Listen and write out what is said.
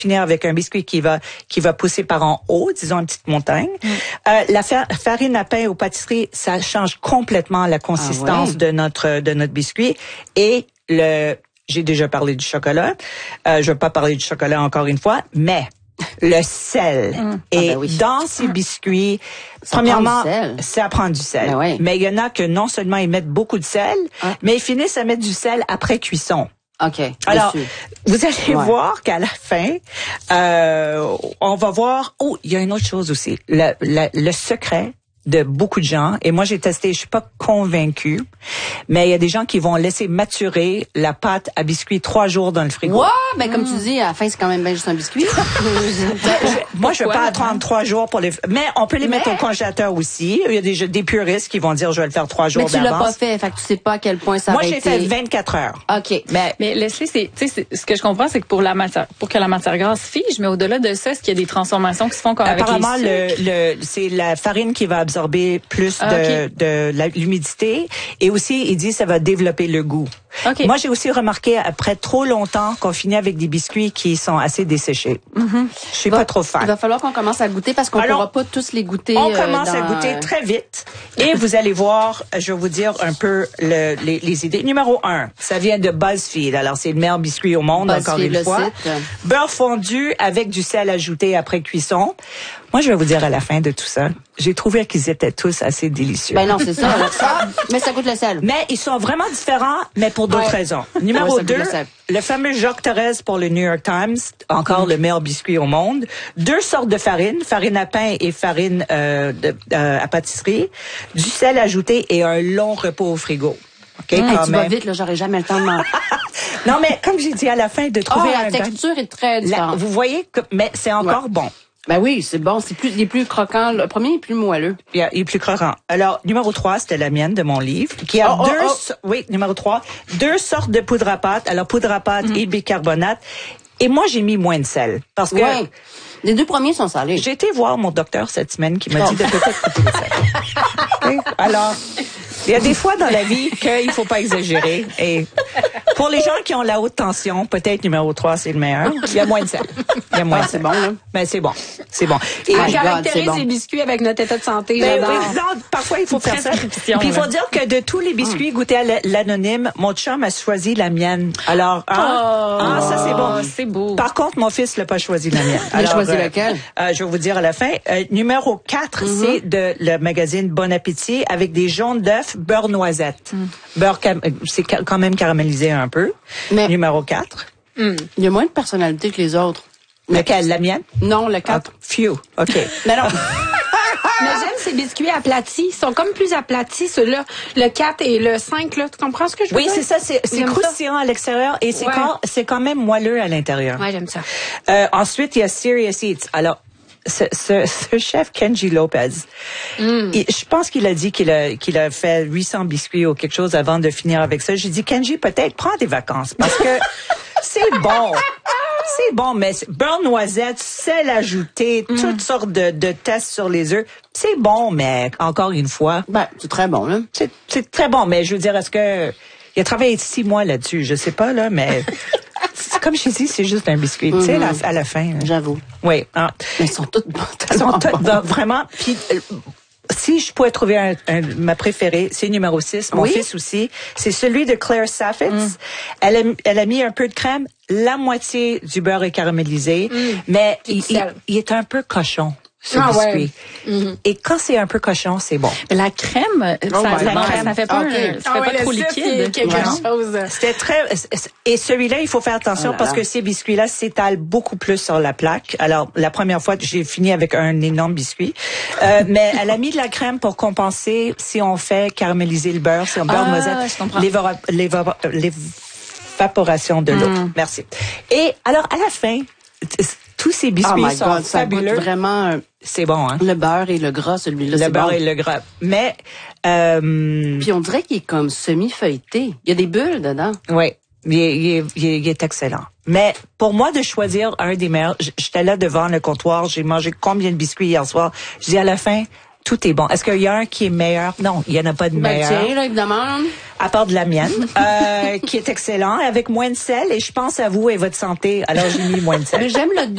finir avec un biscuit qui va pousser par en haut, disons une petite montagne. La farine à pain aux pâtisseries, ça change complètement la consistance de notre biscuit. Et j'ai déjà parlé du chocolat. Je vais pas parler du chocolat encore une fois, mais le sel. Et dans ces biscuits, premièrement, ça prend du sel. Mais il y en a que non seulement ils mettent beaucoup de sel, mais ils finissent à mettre du sel après cuisson. OK. Alors, vous allez voir qu'à la fin, on va voir... Oh, il y a une autre chose aussi. Le secret de beaucoup de gens, et moi j'ai testé, je suis pas convaincue, mais il y a des gens qui vont laisser maturer la pâte à biscuit 3 jours dans le frigo. Ouais, ben comme tu dis, à la fin c'est quand même bien juste un biscuit. Moi je vais pas attendre 3 jours pour les, mais on peut les mettre au congélateur aussi. Il y a des puristes qui vont dire je vais le faire 3 jours d'avance. Mais tu l'as pas fait tu sais pas à quel point ça Moi a j'ai fait 24 heures. OK. Mais Leslie, ce que je comprends c'est que pour que la matière grasse fige, mais au-delà de ça, est-ce qu'il y a des transformations qui se font comme apparemment avec les sucres? c'est la farine qui va absorber plus de l'humidité, et aussi il dit ça va développer le goût. Moi j'ai aussi remarqué après trop longtemps qu'on finit avec des biscuits qui sont assez desséchés. Je suis pas trop fan. Il va falloir qu'on commence à goûter parce qu'on pourra pas tous les goûter. On commence à goûter très vite et vous allez voir, je vais vous dire un peu les idées. Numéro 1, ça vient de BuzzFeed. Alors c'est le meilleur biscuit au monde, encore une fois. Beurre fondu avec du sel ajouté après cuisson. Moi, je vais vous dire à la fin de tout ça, j'ai trouvé qu'ils étaient tous assez délicieux. Ben non, c'est ça. Mais ça goûte le sel. Mais ils sont vraiment différents, mais pour d'autres raisons. Numéro 2, le fameux Jacques Thérèse pour le New York Times, encore le meilleur biscuit au monde. 2 sortes de farine à pain et farine à pâtisserie, du sel ajouté et un long repos au frigo. Okay, tu vas vite, là, j'aurais jamais le temps de manger. Non, mais comme j'ai dit à la fin, de trouver la texture est très différente. Vous voyez, mais c'est encore bon. Ben oui, c'est bon. Il est plus croquant. Le premier est plus moelleux. Il est plus croquant. Alors, numéro 3, c'était la mienne de mon livre, qui a numéro 3, 2 sortes de poudre à pâte. Alors, poudre à pâte et bicarbonate. Et moi, j'ai mis moins de sel. Parce que... Les 2 premiers sont salés. J'ai été voir mon docteur cette semaine qui m'a dit de peut-être couper le sel. Alors... Il y a des fois dans la vie qu'il faut pas exagérer. Et pour les gens qui ont la haute tension, peut-être numéro 3, c'est le meilleur. Il y a moins de sel. Il y a moins de sel. C'est bon, là. Mais c'est bon. C'est bon. Et on caractérise les biscuits avec notre état de santé. Parfois, il faut faire ça. Puis il faut dire que de tous les biscuits goûtés à l'anonyme, mon chum a choisi la mienne. Alors, ça c'est bon. C'est beau. Par contre, mon fils l'a pas choisi la mienne. Il a choisi laquelle? Je vais vous dire à la fin. Numéro 4, c'est de le magazine Bon Appétit avec des jaunes d'œufs, beurre noisette. Beurre, c'est quand même caramélisé un peu. Mais numéro 4. Il y a moins de personnalité que les autres. Lequel? La mienne? Non, le 4. Phew. OK. Mais non. Mais j'aime ces biscuits aplatis. Ils sont comme plus aplatis, ceux-là. Le 4 et le 5, là. Tu comprends ce que je veux dire? Oui, c'est ça. C'est croustillant à l'extérieur et c'est quand même moelleux à l'intérieur. Ouais, j'aime ça. Ensuite, il y a Serious Eats. Alors, ce chef Kenji Lopez, je pense qu'il a dit qu'il a fait 800 biscuits ou quelque chose avant de finir avec ça. J'ai dit, Kenji, peut-être prends des vacances parce que c'est bon. C'est bon, mais beurre noisette, sel ajouté, toutes sortes de tests sur les œufs. C'est bon, mais encore une fois... c'est très bon, là. C'est très bon, mais je veux dire, est-ce que... Il a travaillé 6 mois là-dessus, je sais pas, là, mais... Comme je dis, c'est juste un biscuit, tu sais, à la fin. J'avoue. Oui. Mais ils sont tous bons. Ils sont tous bons, vraiment. Puis, si je pouvais trouver ma préférée, c'est numéro 6, mon fils aussi. C'est celui de Claire Saffitz. Elle a mis un peu de crème, la moitié du beurre est caramélisé, mais il est un peu cochon. Ce biscuit. Et quand c'est un peu cochon, c'est bon. Mais la crème, ça fait pas, pas trop liquide. C'était très, et celui-là, il faut faire attention parce que ces biscuits-là s'étalent beaucoup plus sur la plaque. Alors, la première fois, j'ai fini avec un énorme biscuit. Mais elle a mis de la crème pour compenser si on fait caraméliser le beurre, si on beurre noisette, l'évaporation de l'eau. Merci. Et alors, à la fin, tous ces biscuits sont fabuleux. Ça goûte vraiment... C'est bon, hein? Le beurre et le gras, celui-là, c'est bon. Le beurre et le gras. Mais... Puis on dirait qu'il est comme semi-feuilleté. Il y a des bulles dedans. Oui. Il est excellent. Mais pour moi, de choisir un des meilleurs, j'étais là devant le comptoir, j'ai mangé combien de biscuits hier soir. Je dis à la fin... Tout est bon. Est-ce qu'il y a un qui est meilleur? Non, il n'y en a pas de meilleur. Tiens, là, évidemment. À part de la mienne, qui est excellent, avec moins de sel. Et je pense à vous et votre santé. Alors, j'ai mis moins de sel. Mais j'aime le